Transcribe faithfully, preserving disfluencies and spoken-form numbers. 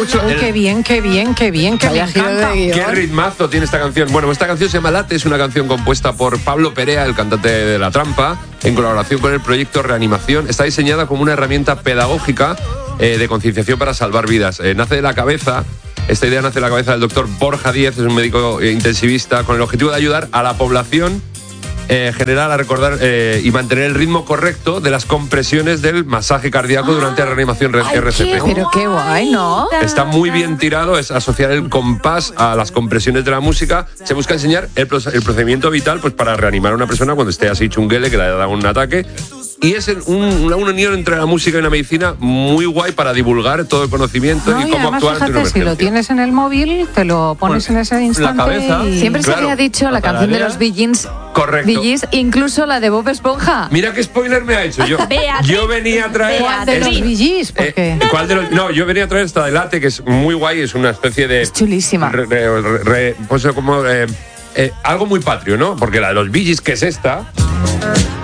mucho. Uy, el... qué bien, qué bien, qué bien, qué bien. Qué ritmazo tiene esta canción. Bueno, esta canción se llama Late, es una canción compuesta por Pablo Perea, el cantante de La Trampa, en colaboración con el proyecto Reanimación. Está diseñada como una herramienta pedagógica eh, de concienciación para salvar vidas. Eh, nace de la cabeza, esta idea nace de la cabeza del doctor Borja Díez, es un médico eh, intensivista, con el objetivo de ayudar a la población Eh, general a recordar eh, y mantener el ritmo correcto de las compresiones del masaje cardíaco ah, durante la reanimación R C P. Pero qué guay, ¿no? Está muy bien tirado, es asociar el compás a las compresiones de la música. Se busca enseñar el, el procedimiento vital pues para reanimar a una persona cuando esté así chunguele, que le haya dado un ataque. Y es un, una unión entre la música y la medicina muy guay para divulgar todo el conocimiento no, y cómo y además, actuar ante una emergencia. Si lo tienes en el móvil, te lo pones bueno, en ese instante. La cabeza. Y... Siempre claro, se había dicho la canción de los Bee Gees. Correcto. Bee Gees, incluso la de Bob Esponja. Mira qué spoiler me ha hecho. Yo, yo venía a traer. ¿Cuál de los Bee Gees? ¿Por qué? Eh, ¿Cuál de los? No, yo venía a traer esta de Late, que es muy guay, es una especie de. Es chulísima. Re, re, re, re, pues como. Eh, eh, algo muy patrio, ¿no? Porque la de los Bee Gees, que es esta.